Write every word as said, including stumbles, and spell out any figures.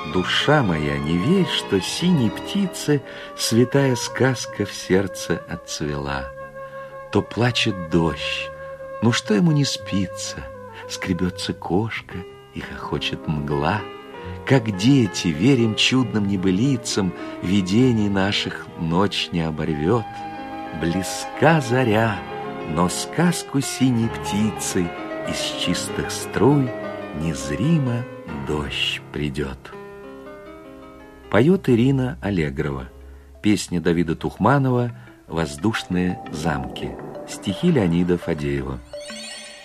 Душа моя, не верь, что синей птице святая сказка в сердце отцвела. То плачет дождь, ну что ему не спится? Скребется кошка и хохочет мгла. Как дети верим чудным небылицам, видений наших ночь не оборвет. Близка заря, но сказку синей птицы из чистых струй незримо дождь придет. Поет Ирина Аллегрова. Песня Давида Тухманова «Воздушные замки». Стихи Леонида Фадеева.